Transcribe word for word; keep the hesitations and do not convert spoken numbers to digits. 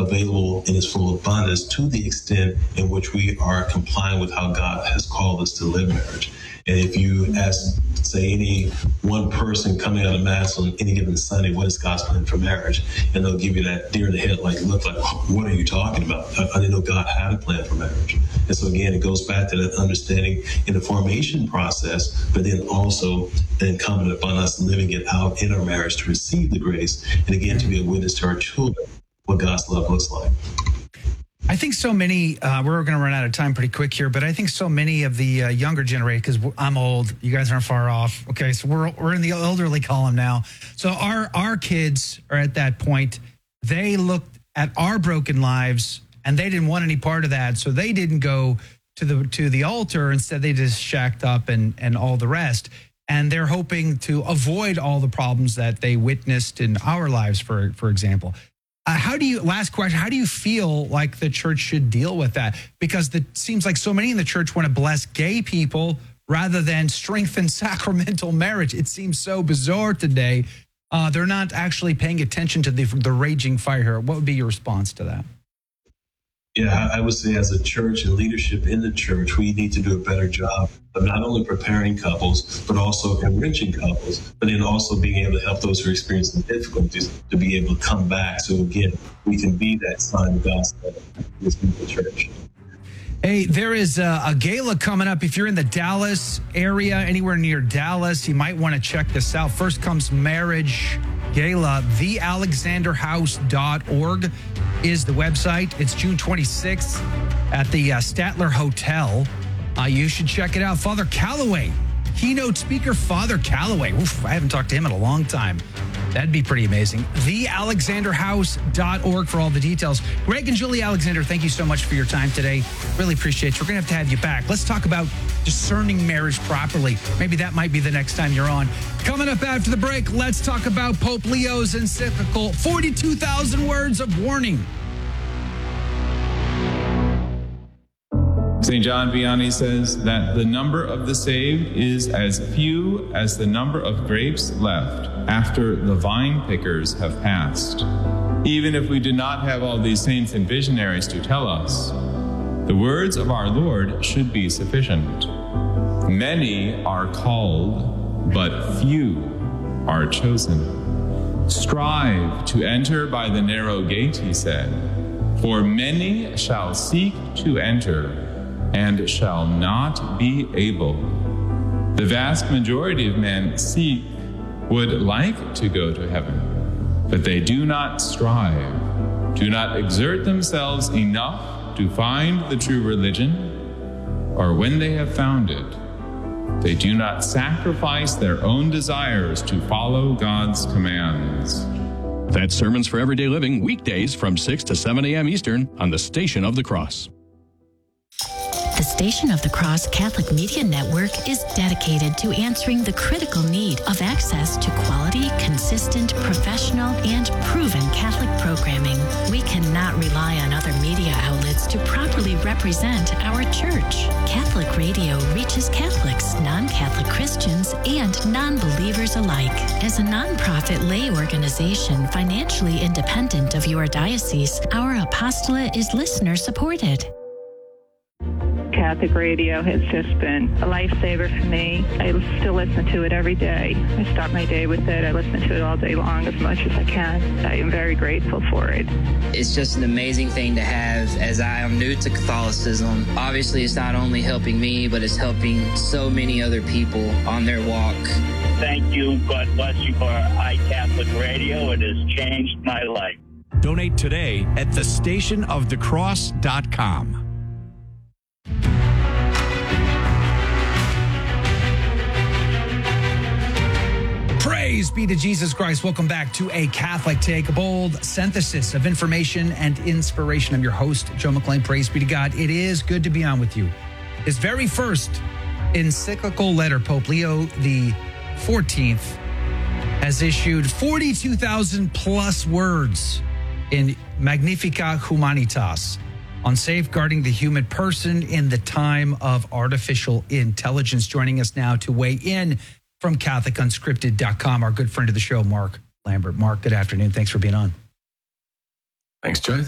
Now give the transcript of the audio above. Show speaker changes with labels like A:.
A: available in its full abundance to the extent in which we are complying with how God has called us to live marriage. And if you ask, say, any one person coming out of Mass on any given Sunday, what is God's plan for marriage? And they'll give you that deer in the headlight look like, what are you talking about? I, I didn't know God had a plan for marriage. And so again, it goes back to that understanding in the formation process, but then also incumbent upon us living it out in our marriage to receive the grace. And again, to be a witness to our children, what God's love looks like.
B: I think so many, uh, we're going to run out of time pretty quick here, but I think so many of the uh, younger generation, because I'm old, you guys aren't far off. Okay, so we're we're in the elderly column now. So our our kids are at that point. They looked at our broken lives, and they didn't want any part of that, so they didn't go to the to the altar. Instead, they just shacked up and and all the rest. And they're hoping to avoid all the problems that they witnessed in our lives, for for example. Uh, how do you, last question, how do you feel like the church should deal with that? Because it seems like so many in the church want to bless gay people rather than strengthen sacramental marriage. It seems so bizarre today. Uh, they're not actually paying attention to the, the raging fire here. What would be your response to that?
A: Yeah, I would say as a church and leadership in the church, we need to do a better job of not only preparing couples, but also enriching couples, but then also being able to help those who are experiencing difficulties to be able to come back. So again, we can be that sign of God's love within the church.
B: Hey, there is a, a gala coming up. If you're in the Dallas area, anywhere near Dallas, you might want to check this out. First Comes Marriage Gala, the alexander house dot org is the website. It's June twenty-sixth at the uh, Statler Hotel. Uh, you should check it out. Father Calloway, keynote speaker, Father Calloway. Oof, I haven't talked to him in a long time. That'd be pretty amazing. the alexander house dot org for all the details. Greg and Julie Alexander, thank you so much for your time today. Really appreciate it. We're going to have to have you back. Let's talk about discerning marriage properly. Maybe that might be the next time you're on. Coming up after the break, let's talk about Pope Leo's encyclical, forty-two thousand words of warning.
C: Saint John Vianney says that the number of the saved is as few as the number of grapes left after the vine pickers have passed. Even if we do not have all these saints and visionaries to tell us, the words of our Lord should be sufficient. Many are called, but few are chosen. Strive to enter by the narrow gate, he said, for many shall seek to enter and shall not be able. The vast majority of men seek, would like to go to heaven, but they do not strive, do not exert themselves enough to find the true religion, or when they have found it, they do not sacrifice their own desires to follow God's commands.
D: That's Sermons for Everyday Living, weekdays from six to seven a.m. Eastern on the Station of the Cross.
E: The Station of the Cross Catholic Media Network is dedicated to answering the critical need of access to quality, consistent, professional, and proven Catholic programming. We cannot rely on other media outlets to properly represent our church. Catholic radio reaches Catholics, non-Catholic Christians, and non-believers alike. As a nonprofit lay organization financially independent of your diocese, our apostolate is listener-supported.
F: Catholic radio has just been a lifesaver for me. I still listen to it every day. I start my day with it. I listen to it all day long as much as I can. I am very grateful for it.
G: It's just an amazing thing to have as I am new to Catholicism. Obviously, it's not only helping me, but it's helping so many other people on their walk.
H: Thank you. God bless you for iCatholic Radio. It has changed my life.
I: Donate today at the station of the cross dot com.
B: Praise be to Jesus Christ. Welcome back to A Catholic Take, a bold synthesis of information and inspiration. I'm your host, Joe McClain. Praise be to God. It is good to be on with you. His very first encyclical letter, Pope Leo the fourteenth, has issued forty-two thousand plus words in Magnificat Humanitas on safeguarding the human person in the time of artificial intelligence. Joining us now to weigh in from Catholic Unscripted dot com, our good friend of the show, Mark Lambert. Mark, good afternoon. Thanks for being on.
J: Thanks, Joe.